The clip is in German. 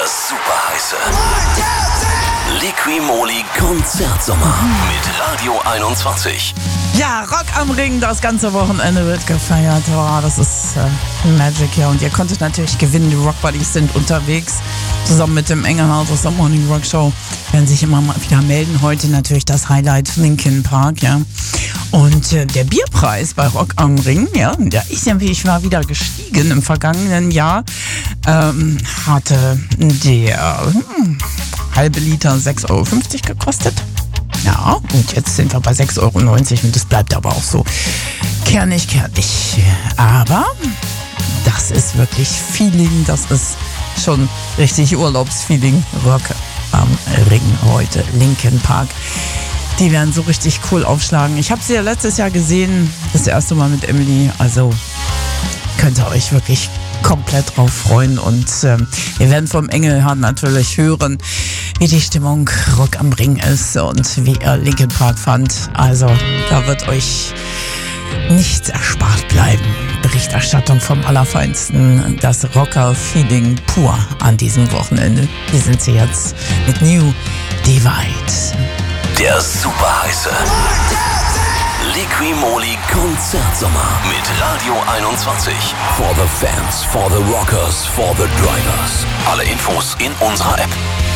super heiße Liqui-Moly Konzertsommer mit Radio 21. Ja, Rock am Ring, das ganze Wochenende wird gefeiert. Oh, das ist Magic, ja. Und ihr konntet natürlich gewinnen. Die Rock Buddies sind unterwegs. Zusammen mit dem Engelhardt aus der Morning Rock Show werden sich immer mal wieder melden. Heute natürlich das Highlight Linkin Park, ja. Und der Bierpreis bei Rock am Ring, ja, ich war wieder gestiegen im vergangenen Jahr. Hatte der halbe Liter 6,50 Euro gekostet. Ja, und jetzt sind wir bei 6,90 Euro und das bleibt aber auch so kernig. Aber das ist wirklich Feeling, das ist schon richtig Urlaubsfeeling. Rock am Ring heute, Linkin Park. Die werden so richtig cool aufschlagen. Ich habe sie ja letztes Jahr gesehen, das erste Mal mit Emily, also könnt ihr euch wirklich komplett drauf freuen. Und wir werden vom Engelhardt natürlich hören, wie die Stimmung Rock am Ring ist und wie er Linkin Park fand. Also da wird euch nichts erspart bleiben. Berichterstattung vom Allerfeinsten, das Rocker-Feeling pur an diesem Wochenende. Wir sind sie jetzt mit New Divide. Der super heiße Liqui-Moly Konzertsommer mit Radio 21. For the fans, for the rockers, for the drivers. Alle Infos in unserer App.